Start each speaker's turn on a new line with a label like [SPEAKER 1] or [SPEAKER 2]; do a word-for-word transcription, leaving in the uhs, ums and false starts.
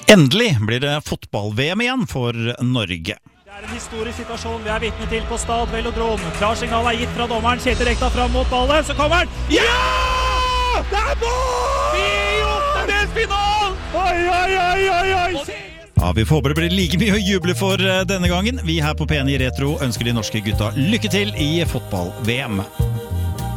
[SPEAKER 1] Endelig blir det fotball-V M igjen for Norge.
[SPEAKER 2] Det er en historisk situasjon vi er vitne til på Stad Velodrom. Klar signal er gitt fra dommeren. Kjetil Rekdal fram mot ballen. Så kommer han. Ja! Det er mål! Vi gjorde det finalen! Oi, oi, oi, oi, oi!
[SPEAKER 1] Ja, vi får håpe det blir like mye å juble for denne gangen. Vi her på P N I Retro ønsker de norske gutta lykke til i fotball-V M.